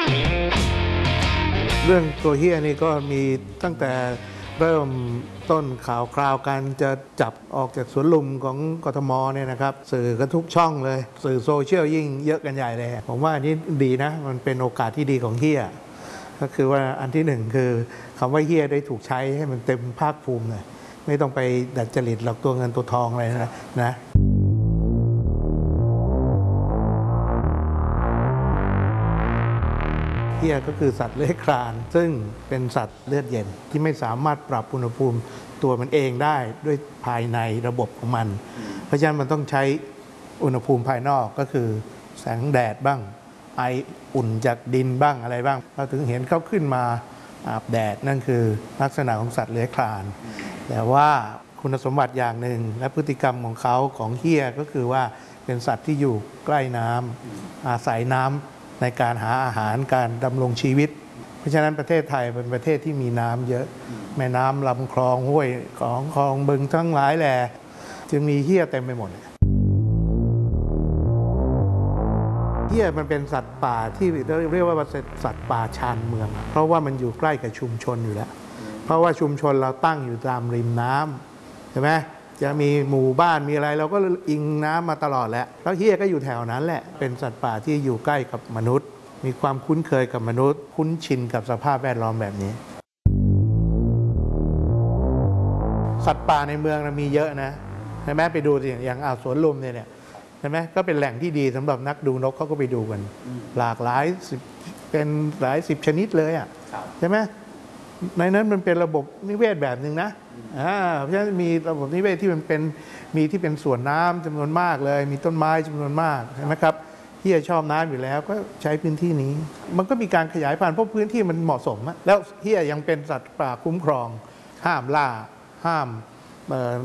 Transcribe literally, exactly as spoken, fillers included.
เรื่องตัวเฮียนี่ก็มีตั้งแต่เริ่มต้นข่าวคราวการจะจับออกจากสวนลุมของกทมเนี่ยนะครับสื่อก็ทุกช่องเลยสื่อโซเชียลยิ่งเยอะกันใหญ่เลยผมว่าอันนี้ดีนะมันเป็นโอกาสที่ดีของเฮียก็คือว่าอันที่หนึ่งคือคำว่าเฮียได้ถูกใช้ให้มันเต็มภาคภูมิเลยไม่ต้องไปดัดจริตหลอกตัวเงินตัวทองอะไรนะนะเฮียก็คือสัตว์เลื้อยคลานซึ่งเป็นสัตว์เลือดเย็นที่ไม่สามารถปรับอุณหภูมิตัวมันเองได้ด้วยภายในระบบของมันเพราะฉะนั้นมันต้องใช้อุณหภูมิภายนอกก็คือแสงแดดบ้างไออุ่นจากดินบ้างอะไรบ้างเราถึงเห็นเขาขึ้นมาอาบแดดนั่นคือลักษณะของสัตว์เลื้อยคลานแต่ว่าคุณสมบัติอย่างหนึ่งและพฤติกรรมของเขาของเฮียก็คือว่าเป็นสัตว์ที่อยู่ใกล้น้ำอาศัยน้ำในการหาอาหารการดำรงชีวิตเพราะฉะนั้นประเทศไทยเป็นประเทศที่มีน้ำเยอะแม่น้ำลำคลองห้วยของคลองบึงทั้งหลายแหล่จึงมีเฮี้ยเต็มไปหมดเฮี้ยมันเป็นสัตว์ป่าที่เรียกว่าเป็นสัตว์ป่าชานเมืองเพราะว่ามันอยู่ใกล้กับชุมชนอยู่แล้วเพราะว่าชุมชนเราตั้งอยู่ตามริมน้ำใช่ไหมจะมีหมู่บ้านมีอะไรเราก็อิงน้ำมาตลอดแหละแล้วเฮี้ยก็อยู่แถวนั้นแหละเป็นสัตว์ป่าที่อยู่ใกล้กับมนุษย์มีความคุ้นเคยกับมนุษย์คุ้นชินกับสภาพแวดล้อมแบบนี้สัตว์ป่าในเมืองเรามีเยอะนะใช่ไหมไปดูสิอย่างอ่าวสวนลุมเนี่ยใช่ไหมก็เป็นแหล่งที่ดีสำหรับนักดูนกเขาก็ไปดูกันหลากหลายเป็นหลายสิบชนิดเลยอ่ะใช่ไหมในนั้นมันเป็นระบบนิเวศแบบหนึ่งนะอ่าเพราะฉะนั้นมีระบบนิเวศที่มันเป็นมีที่เป็นสวนน้ำจำนวนมากเลยมีต้นไม้จำนวนมากใช่ไหมครับเฮียชอบน้ำอยู่แล้วก็ใช้พื้นที่นี้มันก็มีการขยายพันธุ์เพราะพื้นที่มันเหมาะสมแล้วเฮียยังเป็นสัตว์ป่าคุ้มครองห้ามล่าห้าม